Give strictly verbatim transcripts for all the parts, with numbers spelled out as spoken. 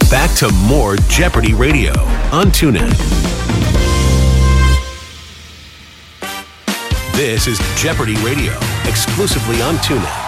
back to more Jeopardy Radio on TuneIn. This is Jeopardy Radio, exclusively on TuneIn.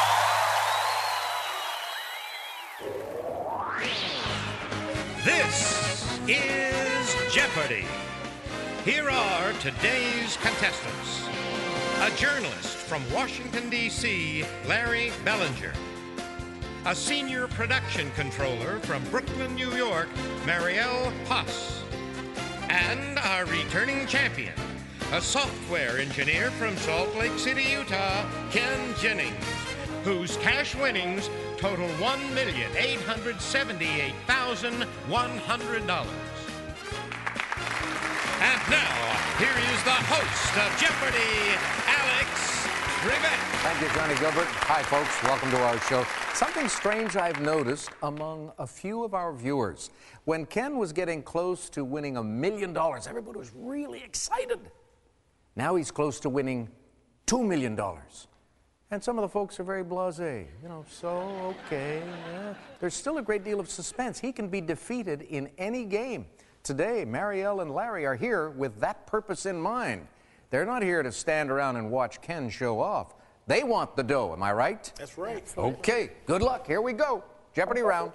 This is Jeopardy! Here are today's contestants. A journalist from Washington, D C, Larry Bellinger. A senior production controller from Brooklyn, New York, Marielle Haas. And our returning champion, a software engineer from Salt Lake City, Utah, Ken Jennings, whose cash winnings total one million eight hundred seventy-eight thousand one hundred dollars. And now, here is the host of Jeopardy, Alex Trebek. Thank you, Johnny Gilbert. Hi, folks. Welcome to our show. Something strange I've noticed among a few of our viewers. When Ken was getting close to winning a million dollars, everybody was really excited. Now he's close to winning two million dollars. And some of the folks are very blasé. You know, so, okay, yeah. There's still a great deal of suspense. He can be defeated in any game. Today, Marielle and Larry are here with that purpose in mind. They're not here to stand around and watch Ken show off. They want the dough, am I right? That's right. Okay, good luck. Here we go. Jeopardy round.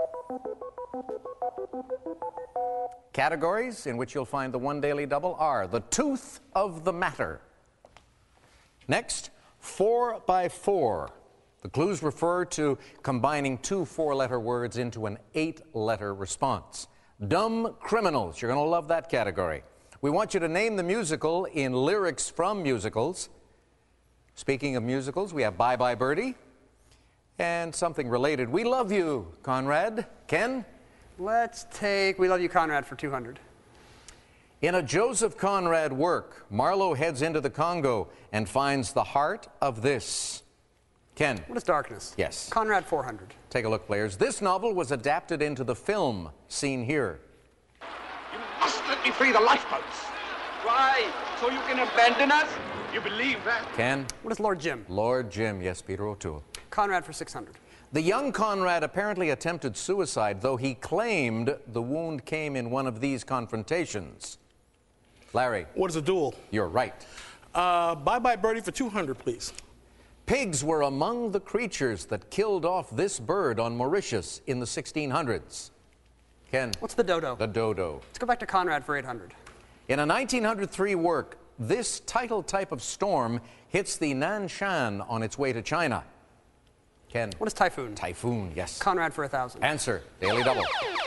Categories in which you'll find the one daily double are the tooth of the matter. Next, four by four. The clues refer to combining two four-letter words into an eight-letter response. Dumb criminals. You're going to love that category. We want you to name the musical in lyrics from musicals. Speaking of musicals, we have Bye Bye Birdie and something related. We Love You, Conrad. Ken? Let's take We Love You, Conrad for two hundred. In a Joseph Conrad work, Marlowe heads into the Congo and finds the heart of this. Ken? What is Darkness? Yes. Conrad four hundred. Take a look, players. This novel was adapted into the film seen here. You must let me free the lifeboats. Why? So you can abandon us? You believe that? Ken? What is Lord Jim? Lord Jim, yes, Peter O'Toole. Conrad for six hundred. The young Conrad apparently attempted suicide, though he claimed the wound came in one of these confrontations. Larry? What is a duel? You're right. Uh, Bye Bye Birdie for two hundred, please. Pigs were among the creatures that killed off this bird on Mauritius in the sixteen hundreds. Ken? What's the dodo? The dodo. Let's go back to Conrad for eight hundred. In a nineteen oh three work, this tidal type of storm hits the Nanshan on its way to China. Ken? What is typhoon? Typhoon, yes. Conrad for one thousand. Answer, Daily Double.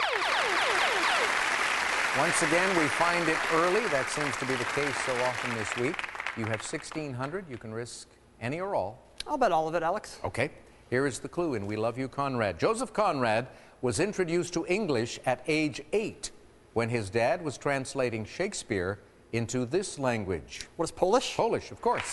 Once again, we find it early. That seems to be the case so often this week. You have sixteen hundred. You can risk any or all. I'll bet all of it, Alex. Okay. Here is the clue in We Love You, Conrad. Joseph Conrad was introduced to English at age eight when his dad was translating Shakespeare into this language. What is Polish? Polish, of course.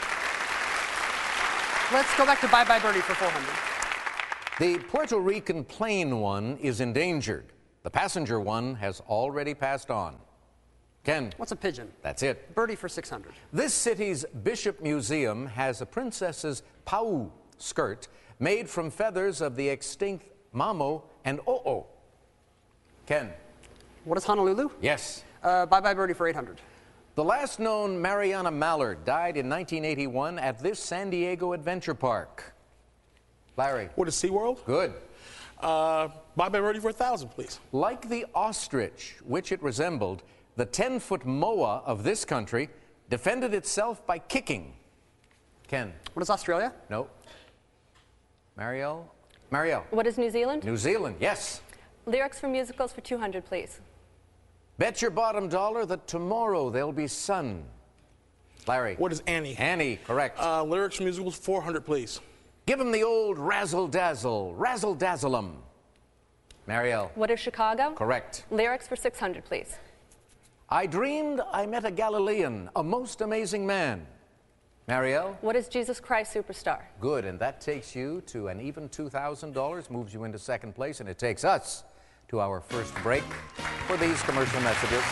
Let's go back to Bye Bye Birdie for four hundred. The Puerto Rican plane one is endangered. The passenger one has already passed on. Ken? What's a pigeon? That's it. Birdie for six hundred. This city's Bishop Museum has a princess's pau skirt made from feathers of the extinct Mamo and O'o. Ken? What is Honolulu? Yes. Uh, Bye Bye Birdie for eight hundred. The last known Mariana Mallard died in nineteen eighty-one at this San Diego adventure park. Larry? What is SeaWorld? Good. Uh, Bye Bye Birdie for one thousand, please. Like the ostrich, which it resembled, the ten-foot moa of this country defended itself by kicking. Ken? What is Australia? No. Marielle? Marielle? What is New Zealand? New Zealand, yes. Lyrics from musicals for two hundred, please. Bet your bottom dollar that tomorrow there'll be sun. Larry? What is Annie? Annie, correct. Uh, lyrics from musicals four hundred, please. Give him the old razzle-dazzle, razzle-dazzle-um. Marielle? What is Chicago? Correct. Lyrics for six hundred, please. I dreamed I met a Galilean, a most amazing man. Marielle? What is Jesus Christ Superstar? Good, and that takes you to an even two thousand dollars, moves you into second place, and it takes us to our first break for these commercial messages.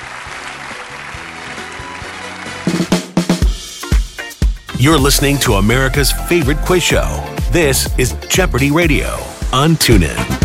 You're listening to America's favorite quiz show. This is Jeopardy Radio on TuneIn.